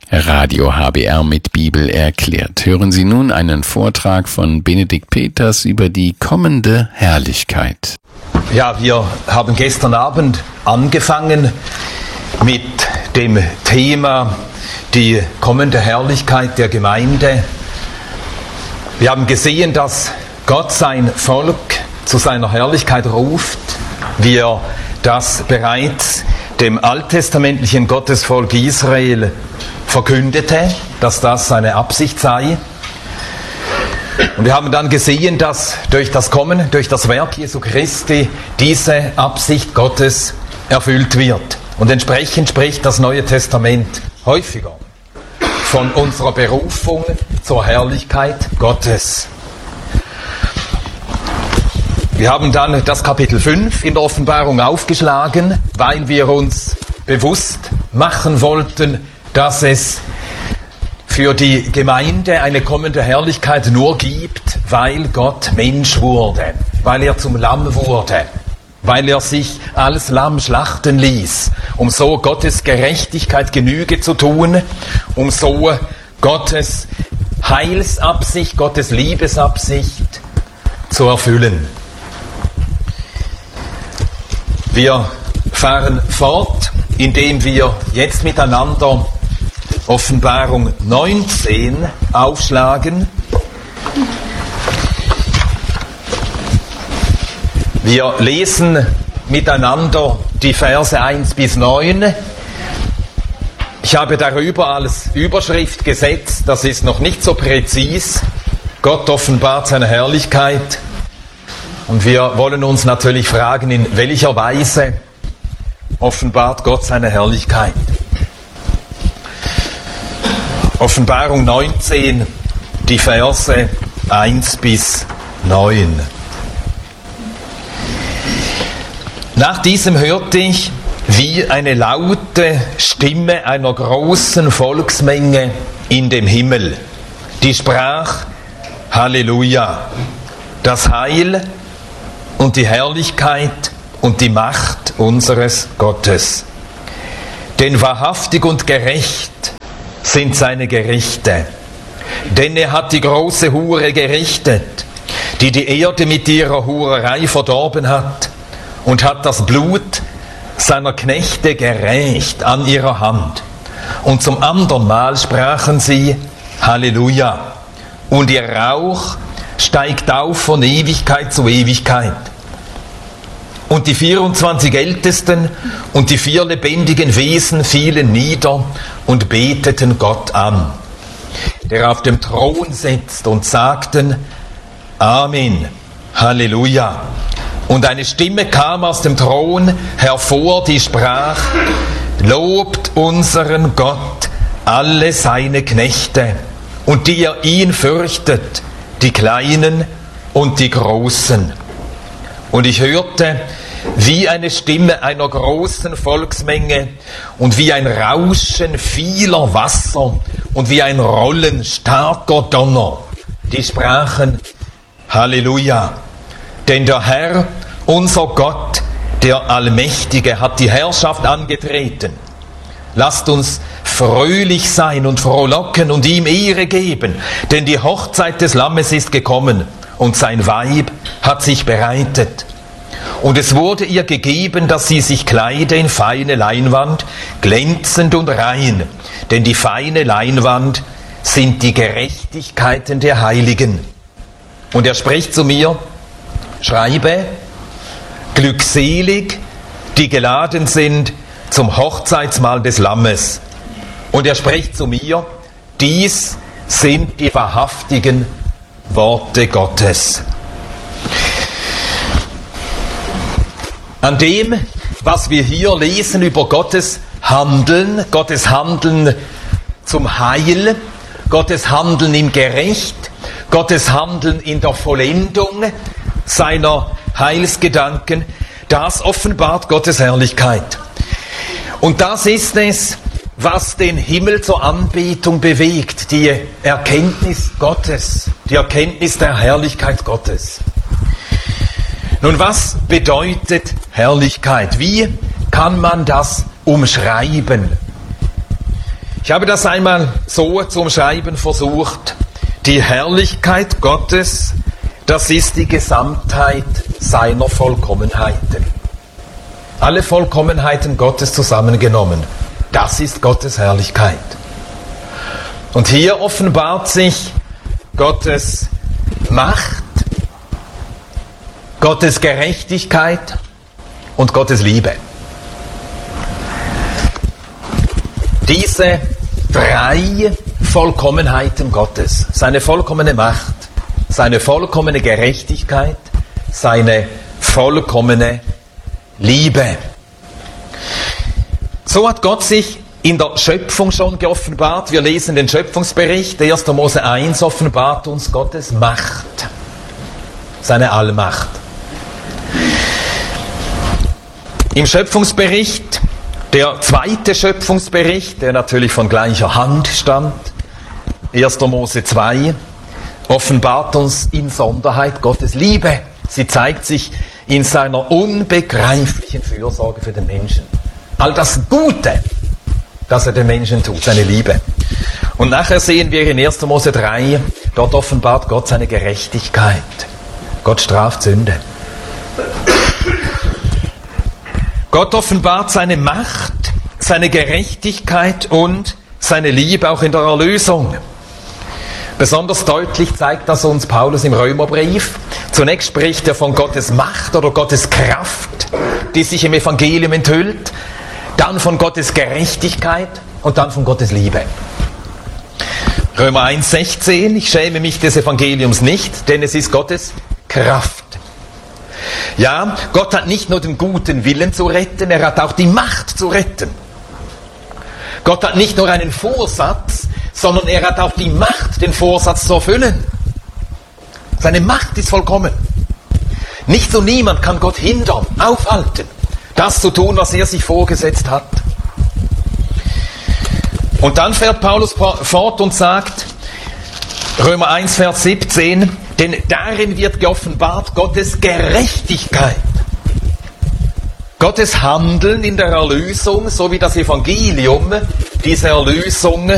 Radio HBR mit Bibel erklärt. Hören Sie nun einen Vortrag von Benedikt Peters über die kommende Herrlichkeit. Ja, wir haben gestern Abend angefangen mit dem Thema die kommende Herrlichkeit der Gemeinde. Wir haben gesehen, dass Gott sein Volk zu seiner Herrlichkeit ruft, wie er das bereits dem alttestamentlichen Gottesvolk Israel verkündete, dass das seine Absicht sei. Und wir haben dann gesehen, dass durch das Kommen, durch das Werk Jesu Christi diese Absicht Gottes erfüllt wird. Und entsprechend spricht das Neue Testament häufiger von unserer Berufung zur Herrlichkeit Gottes. Wir haben dann das Kapitel 5 in der Offenbarung aufgeschlagen, weil wir uns bewusst machen wollten, dass es für die Gemeinde eine kommende Herrlichkeit nur gibt, weil Gott Mensch wurde, weil er zum Lamm wurde, weil er sich als Lamm schlachten ließ, um so Gottes Gerechtigkeit Genüge zu tun, um so Gottes Heilsabsicht, Gottes Liebesabsicht zu erfüllen. Wir fahren fort, indem wir jetzt miteinander Offenbarung 19 aufschlagen. Wir lesen miteinander die Verse 1 bis 9. Ich habe darüber als Überschrift gesetzt, das ist noch nicht so präzis, Gott offenbart seine Herrlichkeit. Und wir wollen uns natürlich fragen, in welcher Weise offenbart Gott seine Herrlichkeit. Offenbarung 19, die Verse 1 bis 9. Nach diesem hörte ich wie eine laute Stimme einer großen Volksmenge in dem Himmel, die sprach: Halleluja! Das Heil und die Herrlichkeit und die Macht unseres Gottes. Denn wahrhaftig und gerecht sind seine Gerichte. Denn er hat die große Hure gerichtet, die die Erde mit ihrer Hurerei verdorben hat, und hat das Blut seiner Knechte gerächt an ihrer Hand. Und zum andern Mal sprachen sie: Halleluja! Und ihr Rauch steigt auf von Ewigkeit zu Ewigkeit. Und die 24 Ältesten und die 4 lebendigen Wesen fielen nieder und beteten Gott an, der auf dem Thron sitzt, und sagten: Amen, Halleluja. Und eine Stimme kam aus dem Thron hervor, die sprach: Lobt unseren Gott, alle seine Knechte, und die ihr ihn fürchtet, die Kleinen und die Großen. Und ich hörte wie eine Stimme einer großen Volksmenge und wie ein Rauschen vieler Wasser und wie ein Rollen starker Donner. Die sprachen: Halleluja! Denn der Herr, unser Gott, der Allmächtige, hat die Herrschaft angetreten. Lasst uns fröhlich sein und frohlocken und ihm Ehre geben, denn die Hochzeit des Lammes ist gekommen und sein Weib hat sich bereitet. Und es wurde ihr gegeben, dass sie sich kleide in feine Leinwand, glänzend und rein, denn die feine Leinwand sind die Gerechtigkeiten der Heiligen. Und er spricht zu mir: Schreibe, glückselig, die geladen sind zum Hochzeitsmahl des Lammes. Und er spricht zu mir: Dies sind die wahrhaftigen Worte Gottes. An dem, was wir hier lesen über Gottes Handeln zum Heil, Gottes Handeln im Gericht, Gottes Handeln in der Vollendung seiner Heilsgedanken, das offenbart Gottes Herrlichkeit. Und das ist es, was den Himmel zur Anbetung bewegt, die Erkenntnis Gottes, die Erkenntnis der Herrlichkeit Gottes. Nun, was bedeutet Herrlichkeit? Wie kann man das umschreiben? Ich habe das einmal so zu umschreiben versucht. Die Herrlichkeit Gottes, das ist die Gesamtheit seiner Vollkommenheiten. Alle Vollkommenheiten Gottes zusammengenommen. Das ist Gottes Herrlichkeit. Und hier offenbart sich Gottes Macht, Gottes Gerechtigkeit und Gottes Liebe. Diese drei Vollkommenheiten Gottes, seine vollkommene Macht, seine vollkommene Gerechtigkeit, seine vollkommene Liebe. So hat Gott sich in der Schöpfung schon geoffenbart. Wir lesen den Schöpfungsbericht. 1. Mose 1 offenbart uns Gottes Macht, seine Allmacht. Im Schöpfungsbericht, der zweite Schöpfungsbericht, der natürlich von gleicher Hand stammt, 1. Mose 2, offenbart uns in Sonderheit Gottes Liebe. Sie zeigt sich in seiner unbegreiflichen Fürsorge für den Menschen. All das Gute, das er den Menschen tut, seine Liebe. Und nachher sehen wir in 1. Mose 3, dort offenbart Gott seine Gerechtigkeit. Gott straft Sünde. Gott offenbart seine Macht, seine Gerechtigkeit und seine Liebe auch in der Erlösung. Besonders deutlich zeigt das uns Paulus im Römerbrief. Zunächst spricht er von Gottes Macht oder Gottes Kraft, die sich im Evangelium enthüllt, dann von Gottes Gerechtigkeit und dann von Gottes Liebe. Römer 1,16, ich schäme mich des Evangeliums nicht, denn es ist Gottes Kraft. Ja, Gott hat nicht nur den guten Willen zu retten, er hat auch die Macht zu retten. Gott hat nicht nur einen Vorsatz, sondern er hat auch die Macht, den Vorsatz zu erfüllen. Seine Macht ist vollkommen. Nichts und niemand kann Gott hindern, aufhalten, das zu tun, was er sich vorgesetzt hat. Und dann fährt Paulus fort und sagt, Römer 1, Vers 17, denn darin wird geoffenbart Gottes Gerechtigkeit. Gottes Handeln in der Erlösung, so wie das Evangelium diese Erlösung